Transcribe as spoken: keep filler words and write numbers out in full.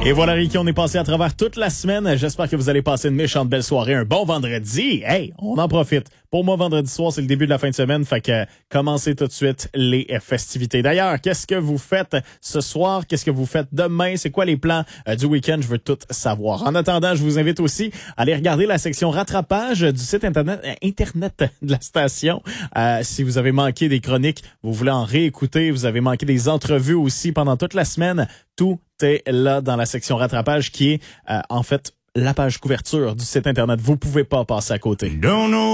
Et voilà, Ricky, on est passé à travers toute la semaine. J'espère que vous allez passer une méchante belle soirée, un bon vendredi. Hey, on en profite. Pour moi, vendredi soir, c'est le début de la fin de semaine, fait que commencez tout de suite les festivités. D'ailleurs, qu'est-ce que vous faites ce soir? Qu'est-ce que vous faites demain? C'est quoi les plans euh, du week-end? Je veux tout savoir. En attendant, je vous invite aussi à aller regarder la section rattrapage du site internet, euh, internet de la station. Euh, si vous avez manqué des chroniques, vous voulez en réécouter, vous avez manqué des entrevues aussi pendant toute la semaine, tout est là dans la section rattrapage qui est euh, en fait la page couverture du site internet. Vous pouvez pas passer à côté.